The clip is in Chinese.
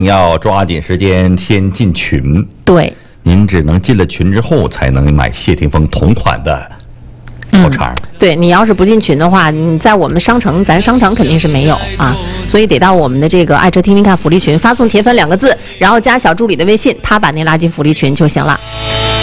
你要抓紧时间先进群。 对， 您只能进了群之后才能买谢霆锋同款的套餐。 对，你要是不进群的话，你在我们商城，咱商城肯定是没有啊，所以得到我们的这个爱车听听看福利群，发送铁粉2个字，然后加小助理的微信，他把您拉进福利群就行了。